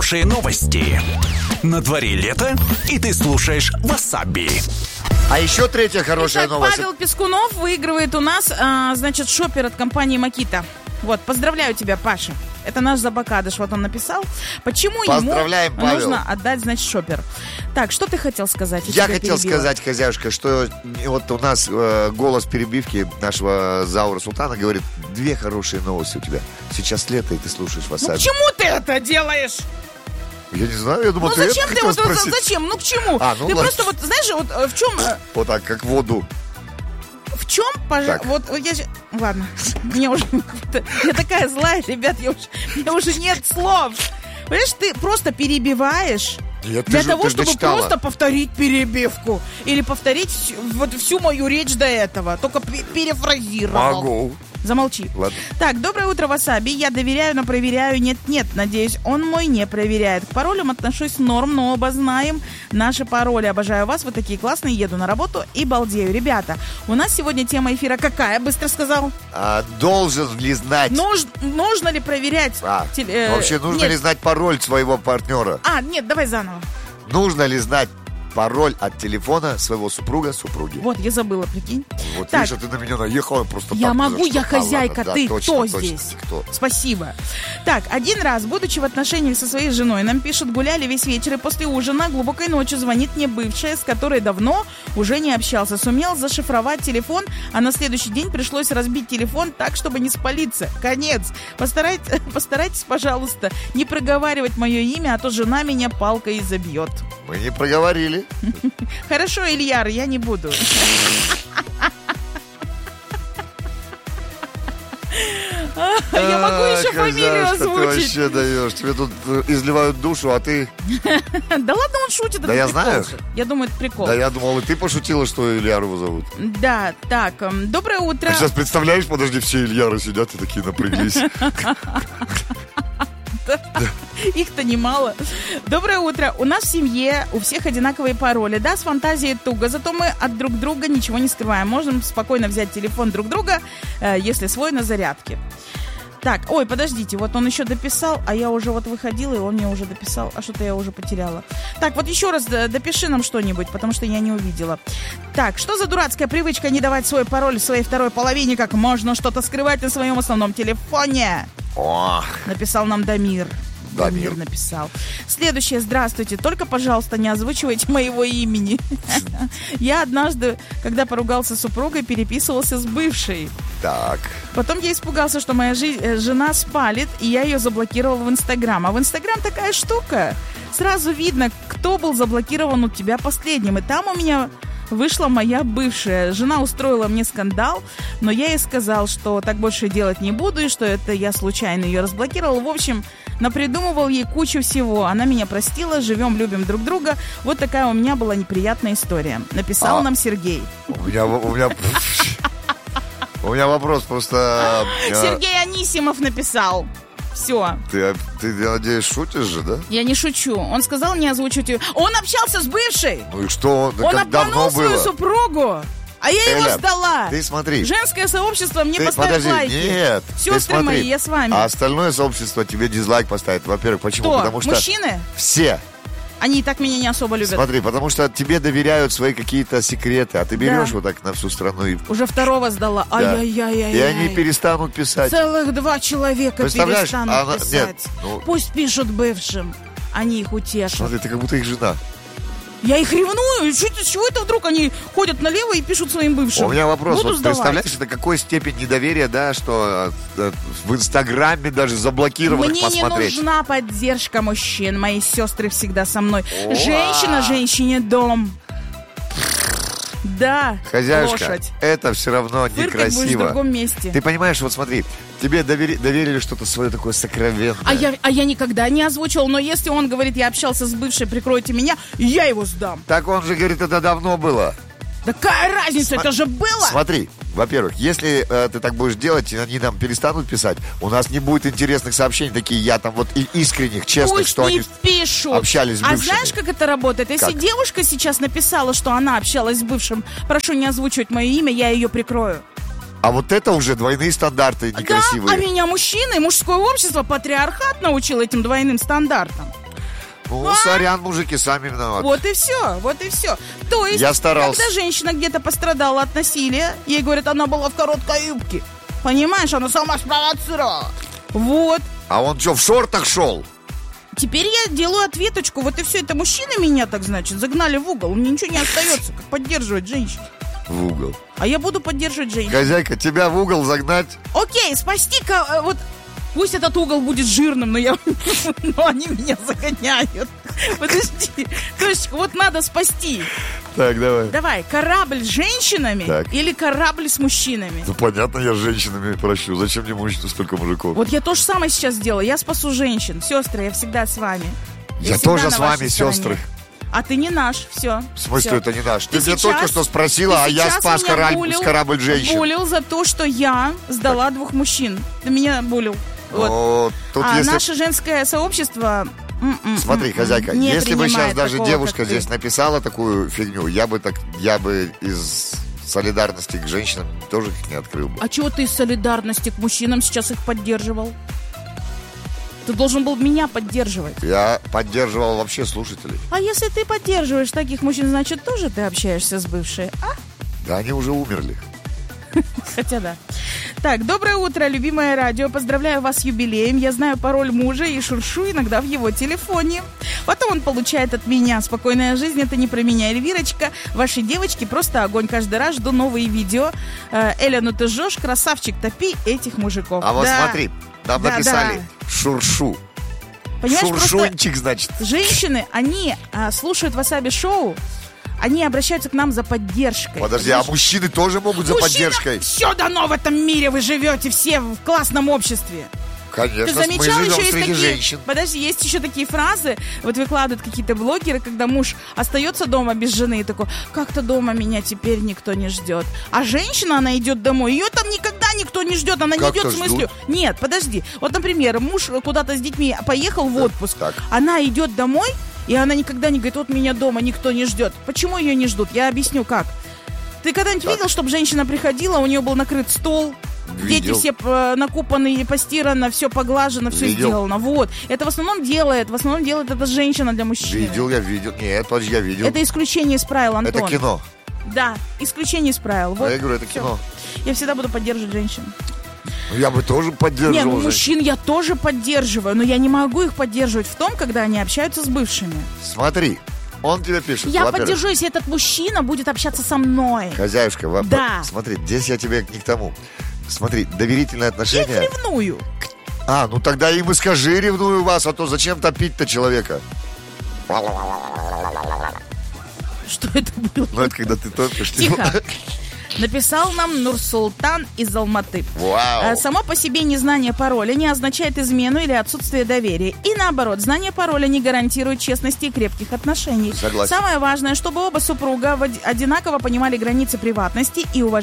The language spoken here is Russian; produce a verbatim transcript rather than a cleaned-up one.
хорошие новости. На дворе лето, и ты слушаешь Васаби. А еще третья хорошая Итак, новость. Павел Пескунов выигрывает у нас, а, значит, шопер от компании Макита. Вот, поздравляю тебя, Паша. Это наш Забакадыш, вот он написал. Почему Поздравляем, ему Павел. нужно отдать, значит, шопер? Так, что ты хотел сказать? Я тебя хотел перебила. сказать, хозяюшка, что вот у нас э, голос перебивки нашего Заура Султана говорит: две хорошие новости у тебя. Сейчас лето, и ты слушаешь Ну, Васаби. к чему ты это делаешь? Я не знаю, я думал, Ну, ты это зачем ты, хотел вот, вот, спросить. зачем? Ну, к чему? А, ну ты ладно. просто вот, знаешь, вот э, в чем... э, Вот так, как в воду. В чем, пожалуйста, Так. вот, вот я... ща- Ладно, мне уже... Я такая злая, ребят, я уже, у меня уже нет слов. Понимаешь, ты просто перебиваешь Нет, ты для же- того, ты же чтобы дочитала. просто повторить перебивку. Или повторить всю, вот всю мою речь до этого. Только пе- перефразировал. Могу. Замолчи. Ладно. Так, доброе утро, Васаби. Я доверяю, но проверяю. Нет-нет, надеюсь, он мой не проверяет. К паролям отношусь норм, но оба знаем наши пароли. Обожаю вас, вы такие классные. Еду на работу и балдею. Ребята, у нас сегодня тема эфира какая? Быстро сказал. А должен ли знать... Нуж- нужно ли проверять? А, теле- э, вообще, нужно нет. ли знать пароль своего партнера? А, нет, давай заново. Нужно ли знать пароль от телефона своего супруга, супруги? Вот, я забыла, прикинь. Вот Так. видишь, а ты на меня наехала просто Я так. ни за могу, что. я А, хозяйка, ладно, да, ты точно, кто точно, здесь? кто? Спасибо. Так, один раз, будучи в отношениях со своей женой, нам пишут, гуляли весь вечер, и после ужина глубокой ночью звонит мне бывшая, с которой давно уже не общался. Сумел зашифровать телефон, а на следующий день пришлось разбить телефон так, чтобы не спалиться. Конец. Постарайтесь, постарайтесь, пожалуйста, не проговаривать мое имя, а то жена меня палкой забьет. Мы не проговорили. Хорошо, Ильяр, я не буду. Я могу еще Ах, фамилию хозяюшка, ты озвучить. вообще даешь. Тебе тут э, изливают душу, а ты... Да ладно, он шутит. Да это я прикол знаю. же. Я думаю, это прикол. Да я думал, и ты пошутила, что Ильяр его зовут. Да, так, эм, доброе утро. А сейчас представляешь, подожди, все Ильяры сидят и такие напряглись. Их-то немало. Доброе утро. У нас в семье у всех одинаковые пароли. Да, с фантазией туго, зато мы от друг друга ничего не скрываем. Можем спокойно взять телефон друг друга, э, если свой на зарядке. Так, ой, подождите, вот он еще дописал, а я уже вот выходила, и он мне уже дописал, а что-то я уже потеряла. Так, вот еще раз д- допиши нам что-нибудь, потому что я не увидела. Так, что за дурацкая привычка не давать свой пароль своей второй половине, как можно что-то скрывать на своем основном телефоне? Ох, Написал нам Дамир. Дамир. написал. Следующее. Здравствуйте. Только, пожалуйста, не озвучивайте моего имени. Я однажды, когда поругался с супругой, переписывался с бывшей. так. Потом я испугался, что моя жи- э, жена спалит, и я ее заблокировал в Инстаграм. А в Инстаграм такая штука. Сразу видно, кто был заблокирован у тебя последним. И там у меня вышла моя бывшая. Жена устроила мне скандал, но я ей сказал, что так больше делать не буду, и что это я случайно ее разблокировал. В общем, напридумывал ей кучу всего. Она меня простила, живем, любим друг друга. Вот такая у меня была неприятная история. Написал А. нам Сергей. У меня... У меня... У меня вопрос просто... э, Сергей Анисимов написал. Все. Ты, ты, я надеюсь, шутишь же, да? Я не шучу. Он сказал не озвучить ее. Он общался с бывшей. Ну и что? Да Он как давно обманул свою было? супругу. А я его Эля, сдала. ты смотри. Женское сообщество мне Ты поставит подожди, лайки. нет. ты Сестры смотри. мои, я с вами. А остальное сообщество тебе дизлайк поставит. Во-первых, почему? Кто? Потому что Мужчины? все. Они и так меня не особо любят. Смотри, потому что тебе доверяют свои какие-то секреты, а ты берешь Да. вот так на всю страну и... Уже второго сдала. Да. Ай-яй-яй-яй. И они перестанут писать. Целых два человека Представляешь, перестанут она- писать. нет, ну- Пусть пишут бывшим. Они их утешат. Смотри, ты как будто их жена. Я их ревную. Чё это- С чего это вдруг они ходят налево и пишут своим бывшим? У меня вопрос. Буду Вот сдавать. представляешь, это какой степень недоверия, да, что э, в Инстаграме даже заблокированных Мне не посмотреть. нужна поддержка мужчин. Мои сестры всегда со мной. Женщина, женщине дом. Да, Хозяюшка, лошадь. это все равно Фыркать будешь в некрасиво. другом месте. Ты понимаешь, вот смотри, тебе довери- доверили что-то свое такое сокровенное. А я, а я никогда не озвучивал, но если он говорит, я общался с бывшей, прикройте меня, я его сдам. Так он же говорит, это давно было. Да какая разница, Сма- это же было. Смотри, во-первых, если э, ты так будешь делать, и они нам перестанут писать, у нас не будет интересных сообщений, такие я там вот и искренних, честных, Пусть что не они пишут. общались с А бывшими. знаешь, как это работает? Если Как? девушка сейчас написала, что она общалась с бывшим, прошу не озвучивать мое имя, я ее прикрою. А вот это уже двойные стандарты Да, некрасивые. а меня мужчины, мужское общество, патриархат научил этим двойным стандартам. Ну, А? сорян, мужики, сами виноваты. Вот и все, вот и все. То есть, Я старался. когда женщина где-то пострадала от насилия, ей говорят, она была в короткой юбке. Понимаешь, она сама спровоцировала. Вот. А он что, в шортах шел? Теперь я делаю ответочку. Вот и все. Это мужчины меня, так значит, загнали в угол. Мне ничего не остается, как поддерживать женщин. В угол. А я буду поддерживать женщин. Хозяйка, тебя в угол загнать? Окей, спасти-ка, э, вот пусть этот угол будет жирным, но, я, но они меня загоняют. Подожди. То есть вот надо спасти. Так, давай. Давай, корабль с женщинами Так. или корабль с мужчинами? Ну, понятно, я с женщинами прощу. Зачем мне мучить столько мужиков? Вот я то же самое сейчас сделаю. Я спасу женщин. Сестры, я всегда с вами. Я всегда тоже на с вами, вашей стороне. сестры. А ты не наш, все. В смысле, это не наш? Ты, Ты мне сейчас- только что спросила, а я спас корабль, корабль женщин. булил за то, что я сдала двух мужчин. Ты меня булил. Вот. О, тут А если... наше женское сообщество... м-м, Смотри, м-м, хозяйка, не если бы сейчас принимает даже такого, девушка как ты. здесь написала такую фигню, я бы так, я бы из солидарности к женщинам тоже их не открыл бы. А чего ты из солидарности к мужчинам сейчас их поддерживал? Ты должен был меня поддерживать. Я поддерживал вообще слушателей. А если ты поддерживаешь таких мужчин, значит, тоже ты общаешься с бывшей, а? Да они уже умерли. Хотя да. Так, доброе утро, любимое радио. Поздравляю вас с юбилеем. Я знаю пароль мужа и шуршу иногда в его телефоне. Потом он получает от меня. Спокойная жизнь, это не про меня, Эльвирочка. Ваши девочки просто огонь. Каждый раз жду новые видео. Э, Эля, ну ты жжешь, красавчик, топи этих мужиков. А вот Да. смотри, нам Да, написали да. шуршу. Понимаешь, просто Шуршунчик, значит. женщины, они а, слушают васаби-шоу, они обращаются к нам за поддержкой. Подожди, а мужчины тоже могут за поддержкой? Все дано в этом мире, вы живете все в классном обществе. Ты Конечно, мы замечал, живем еще есть среди такие... женщин. Подожди, есть еще такие фразы, вот выкладывают какие-то блогеры, когда муж остается дома без жены и такой, как-то дома меня теперь никто не ждет. А женщина, она идет домой, ее там никогда никто не ждет, она не Как-то идет с мыслью. ждут. Нет, подожди. Вот, например, муж куда-то с детьми поехал в отпуск, Так. она идет домой, и она никогда не говорит, вот меня дома никто не ждет. Почему ее не ждут? Я объясню, как. Ты когда-нибудь Так. видел, чтобы женщина приходила, у нее был накрыт стол, Видел. дети все э, накупаны, постирано, все поглажено, все Видел. сделано. Вот. Это в основном делает, в основном делает это женщина для мужчины. Видел, я видел. Нет, подожди, я видел. Это исключение из правил, Антон. Это кино. Да, исключение из правил. Вот. А я говорю, это Всё. кино. Я всегда буду поддерживать женщин. Ну, я бы тоже поддерживал Не, ну женщин. мужчин я тоже поддерживаю, но я не могу их поддерживать в том, когда они общаются с бывшими. Смотри, он тебе пишет. Я во-первых, поддержу, если этот мужчина будет общаться со мной. Хозяюшка, во- Да. смотри, здесь я тебе не к тому. Смотри, доверительные Я их отношения. ревную. А, ну тогда им и скажи, ревную вас, а то зачем топить-то человека? Что это было? Ну, это когда ты топишь. Тихо. Написал нам Нурсултан из Алматы. Вау. Э, Само по себе незнание пароля не означает измену или отсутствие доверия. И наоборот, знание пароля не гарантирует честности и крепких отношений. Согласен. Самое важное, чтобы оба супруга в од- одинаково понимали границы приватности и уважали